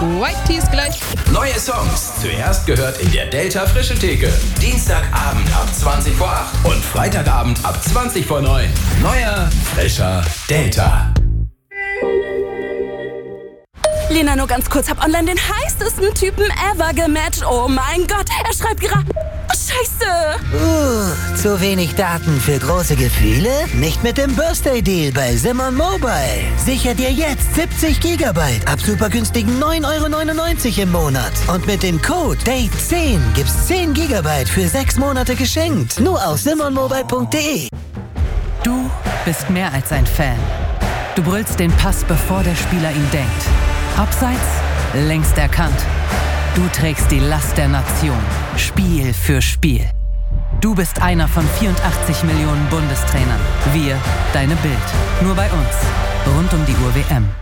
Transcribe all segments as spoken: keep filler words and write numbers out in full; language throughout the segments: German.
White Tees gleich. Neue Songs, zuerst gehört in der Delta Frische Theke. Dienstagabend ab zwanzig vor acht und Freitagabend ab zwanzig vor neun. Neuer, frischer Delta. Lena, nur ganz kurz, hab online den heißesten Typen ever gematcht. Oh mein Gott, er schreibt gerade... Oh, Scheiße! Uh, zu wenig Daten für große Gefühle? Nicht mit dem Birthday-Deal bei Simon Mobile. Sicher dir jetzt siebzig Gigabyte ab super günstigen neun Euro neunundneunzig im Monat. Und mit dem Code Date zehn gibt's zehn Gigabyte für sechs Monate geschenkt. Nur auf simon mobile punkt de. Du bist mehr als ein Fan. Du brüllst den Pass, bevor der Spieler ihn denkt. Abseits, längst erkannt. Du trägst die Last der Nation, Spiel für Spiel. Du bist einer von vierundachtzig Millionen Bundestrainern. Wir, deine Bild. Nur bei uns. Rund um die Uhr W M.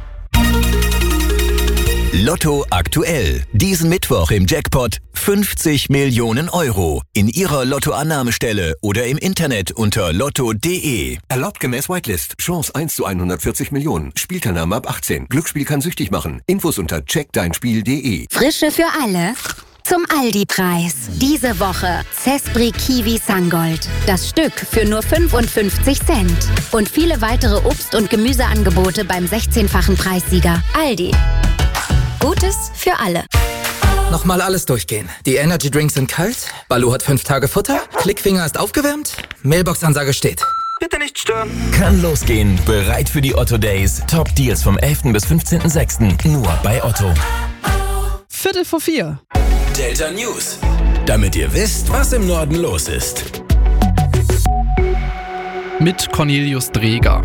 Lotto aktuell. Diesen Mittwoch im Jackpot fünfzig Millionen Euro. In Ihrer Lottoannahmestelle oder im Internet unter lotto punkt de. Erlaubt gemäß Whitelist. Chance eins zu hundertvierzig Millionen. Spielteilnahme ab achtzehn. Glücksspiel kann süchtig machen. Infos unter check dein spiel punkt de. Frische für alle. Zum Aldi-Preis. Diese Woche Cespri Kiwi Sangold. Das Stück für nur fünfundfünfzig Cent. Und viele weitere Obst- und Gemüseangebote beim sechzehnfachen Preissieger. Aldi. Gutes für alle. Nochmal alles durchgehen. Die Energy Drinks sind kalt, Baloo hat fünf Tage Futter, Klickfinger ist aufgewärmt, Mailbox-Ansage steht. Bitte nicht stören. Kann losgehen. Bereit für die Otto Days. Top Deals vom elften bis fünfzehnten sechsten Nur bei Otto. Viertel vor vier. Delta News. Damit ihr wisst, was im Norden los ist. Mit Cornelius Dreger.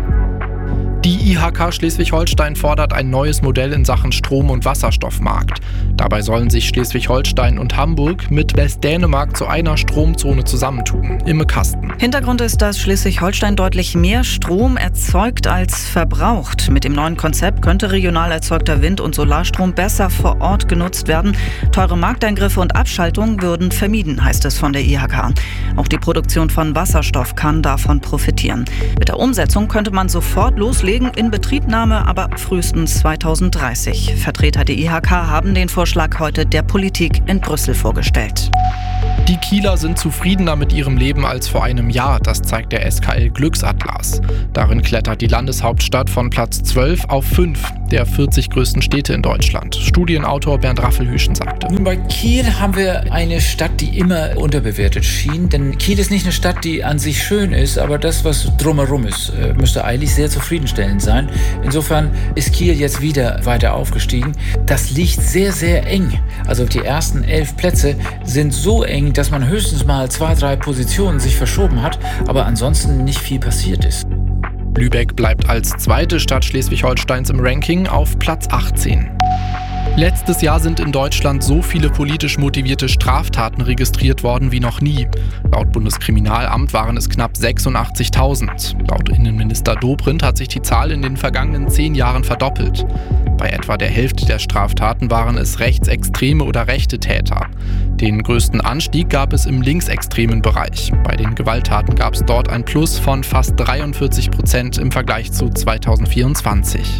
Die I H K Schleswig-Holstein fordert ein neues Modell in Sachen Strom- und Wasserstoffmarkt. Dabei sollen sich Schleswig-Holstein und Hamburg mit Westdänemark zu einer Stromzone zusammentun, im Kasten. Hintergrund ist, dass Schleswig-Holstein deutlich mehr Strom erzeugt als verbraucht. Mit dem neuen Konzept könnte regional erzeugter Wind- und Solarstrom besser vor Ort genutzt werden. Teure Markteingriffe und Abschaltungen würden vermieden, heißt es von der I H K. Auch die Produktion von Wasserstoff kann davon profitieren. Mit der Umsetzung könnte man sofort loslegen, in Betriebnahme aber frühestens zweitausenddreißig. Vertreter der I H K haben den Vorschlag heute der Politik in Brüssel vorgestellt. Die Kieler sind zufriedener mit ihrem Leben als vor einem Jahr, das zeigt der S K L Glücksatlas. Darin klettert die Landeshauptstadt von Platz zwölf auf fünf der vierzig größten Städte in Deutschland. Studienautor Bernd Raffelhüschen sagte. Nun, bei Kiel haben wir eine Stadt, die immer unterbewertet schien. Denn Kiel ist nicht eine Stadt, die an sich schön ist, aber das, was drumherum ist, müsste eigentlich sehr zufriedenstellend sein. Insofern ist Kiel jetzt wieder weiter aufgestiegen. Das liegt sehr, sehr eng. Also die ersten elf Plätze sind so eng, dass man höchstens mal zwei, drei Positionen sich verschoben hat, aber ansonsten nicht viel passiert ist. Lübeck bleibt als zweite Stadt Schleswig-Holsteins im Ranking auf Platz achtzehn. Letztes Jahr sind in Deutschland so viele politisch motivierte Straftaten registriert worden wie noch nie. Laut Bundeskriminalamt waren es knapp sechsundachtzigtausend. Laut Innenminister Dobrindt hat sich die Zahl in den vergangenen zehn Jahren verdoppelt. Bei etwa der Hälfte der Straftaten waren es rechtsextreme oder rechte Täter. Den größten Anstieg gab es im linksextremen Bereich. Bei den Gewalttaten gab es dort ein Plus von fast dreiundvierzig Prozent im Vergleich zu zweitausendvierundzwanzig.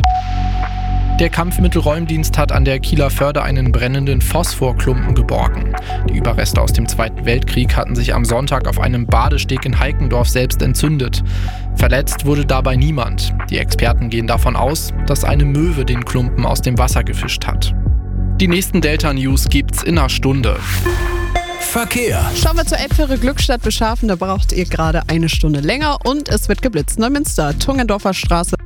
Der Kampfmittelräumdienst hat an der Kieler Förde einen brennenden Phosphorklumpen geborgen. Die Überreste aus dem Zweiten Weltkrieg hatten sich am Sonntag auf einem Badesteg in Heikendorf selbst entzündet. Verletzt wurde dabei niemand. Die Experten gehen davon aus, dass eine Möwe den Klumpen aus dem Wasser gefischt hat. Die nächsten Delta-News gibt's in einer Stunde. Verkehr. Schauen wir zur Elbphäre Glückstadt Beschafen. Da braucht ihr gerade eine Stunde länger und es wird geblitzt. Neumünster, Tungendorfer Straße.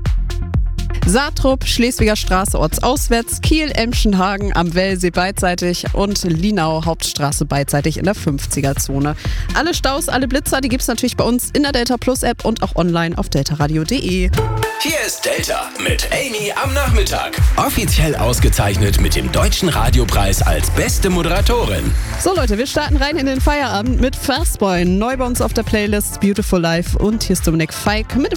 Saatrup, Schleswiger Straße ortsauswärts, Kiel, Emschenhagen am Wellsee beidseitig und Linau Hauptstraße beidseitig in der fünfziger-Zone. Alle Staus, alle Blitzer, die gibt's natürlich bei uns in der Delta Plus App und auch online auf deltaradio punkt de. Hier ist Delta mit Amy am Nachmittag. Offiziell ausgezeichnet mit dem Deutschen Radiopreis als beste Moderatorin. So Leute, wir starten rein in den Feierabend mit Fastboy. Neu bei uns auf der Playlist Beautiful Life und hier ist Dominik Feig mit